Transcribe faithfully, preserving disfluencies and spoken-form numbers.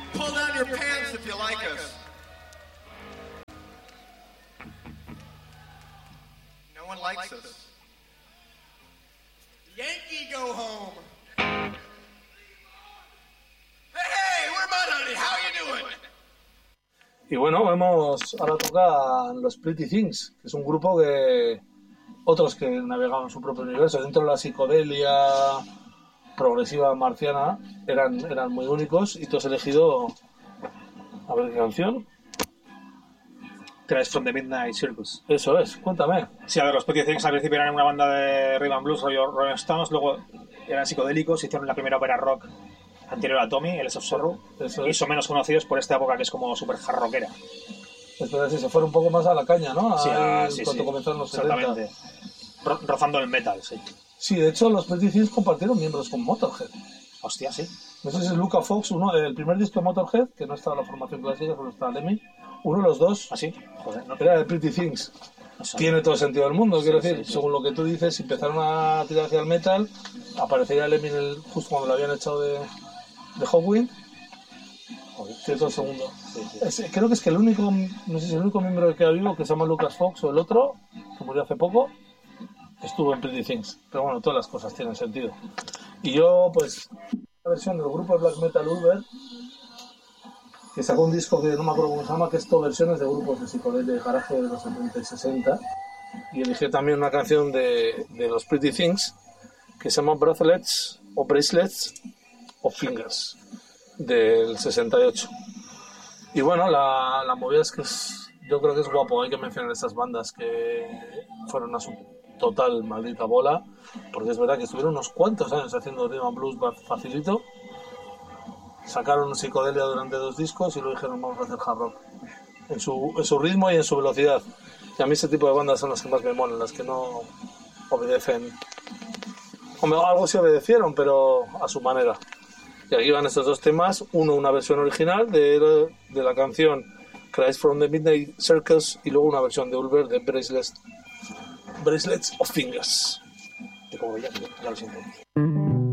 pull down your pants if you like us. No one likes us. Yankee go home. Hey, hey, we're Mud Honey. How you doing? Y bueno, vemos, ahora toca los Pretty Things, que es un grupo que otros que navegaban en su propio universo, dentro de la psicodelia progresiva marciana, eran, eran muy únicos, y tú has elegido, a ver qué canción. Cries from the Midnight Circus. Eso es, cuéntame. Sí, a ver, los Pretty Things al principio eran una banda de rhythm and blues, rollo Rolling Stones, luego eran psicodélicos, hicieron la primera ópera rock anterior a Tommy, el of Sorrow, Eso y es. son menos conocidos por esta época que es como súper hard rockera. Espera, si se fuera un poco más a la caña, ¿no? Sí, Ahí, ah, sí, cuando sí. comenzaron los setenta. Exactamente. Ro- rozando el metal, sí. Sí, de hecho, los Pretty Things compartieron miembros con Motorhead. Hostia, sí. No sé si es Luca Fox, uno, el primer disco de Motorhead, que no estaba en la formación clásica, solo estaba Lemmy. Uno de los dos ¿Ah, sí? Joder, no. era de Pretty Things. no sabía. Tiene todo el sentido del mundo, quiero Sí, decir. sí, sí. Según lo que tú dices, si empezaron a tirar hacia el metal, aparecería Lemmy en el, justo cuando lo habían echado de, de Hawkwind. Joder, Tiene todo el segundo. sí, sí. Es- creo que es que el único, no sé si el único miembro que queda vivo, que se llama Lucas Fox, o el otro, que murió hace poco, estuvo en Pretty Things. Pero bueno, todas las cosas tienen sentido. Y yo, pues, la versión del grupo de black metal Ulver, que sacó un disco que no me acuerdo cómo se llama, que es todo versiones de grupos de psicodelia de garaje de los setenta y sesenta. Y elegí también una canción de, de los Pretty Things, que se llama Bracelets, o Bracelets, o Fingers, del sesenta y ocho. Y bueno, la, la movida es que es, yo creo que es guapo, hay que mencionar estas bandas que fueron a su total maldita bola, porque es verdad que estuvieron unos cuantos años haciendo rhythm and blues facilito, sacaron psicodelia durante dos discos y luego dijeron vamos a hacer hard rock, en su, en su ritmo y en su velocidad. Y a mí ese tipo de bandas son las que más me molan, las que no obedecen, o algo sí obedecieron, pero a su manera. Y aquí van estos dos temas, uno una versión original de, de la canción Cries from the Midnight Circus y luego una versión de Ulver de Bracelets, Bracelets of Fingers. Te como ya, ya lo siento.